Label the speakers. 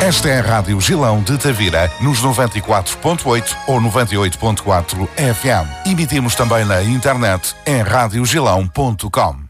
Speaker 1: Esta é a Rádio Gilão de Tavira, nos 94.8 ou 98.4 FM. Emitimos também na internet em radiogilão.com.